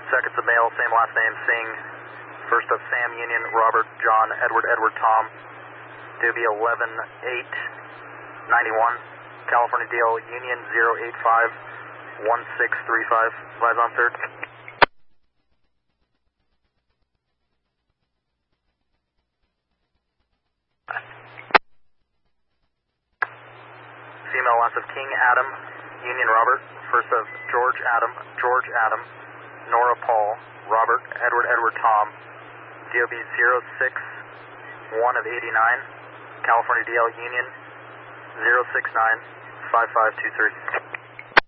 seconds of male, same last name, Singh. First of Sam, Union, Robert, John, Edward, Edward, Tom. DOB 11-8-91. California DL, Union 085-1635. Liaison third. Female last of King Adam, Union Robert. First of George Adam, Nora Paul, Robert, Edward, Edward, Tom. DOB 061-89. California DL Union 069-5523.